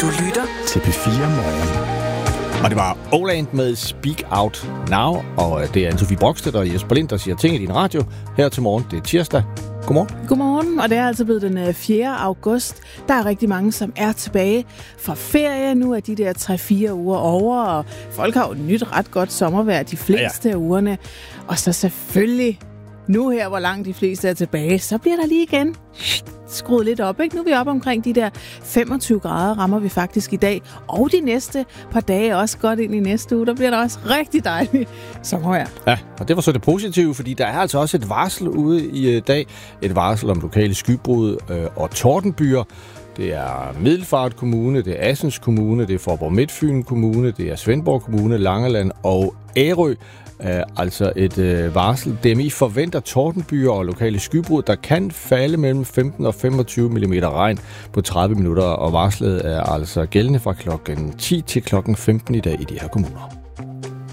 Du lytter til P4 Morgen. Og det var Oland med Speak Out Now, og det er Anne-Sophie Brockstedt og Jesper Lind, der siger ting i din radio her til morgen. Det er tirsdag. Godmorgen. Godmorgen, og det er altså blevet den 4. august. Der er rigtig mange, som er tilbage fra ferie. Nu er de der 3-4 uger over, og folk har jo nyt ret godt sommervejr de fleste af ugerne. Og så selvfølgelig, nu her, hvor langt de fleste er tilbage, så bliver der lige igen skruet lidt op, ikke? Nu er vi oppe omkring de der 25 grader, rammer vi faktisk i dag. Og de næste par dage også godt ind i næste uge. Der bliver der også rigtig dejligt sommervejr. Ja, og det var så det positive, fordi der er altså også et varsel ude i dag. Et varsel om lokale skybrud og tordenbyer. Det er Middelfart Kommune, det er Assens Kommune, det er Faaborg Midtfyn Kommune, det er Svendborg Kommune, Langeland og Ærø. Altså et varsel. DMI forventer tordenbyer og lokale skybrud, der kan falde mellem 15 og 25 mm regn på 30 minutter, og varslet er altså gældende fra klokken 10 til klokken 15 i dag i de her kommuner.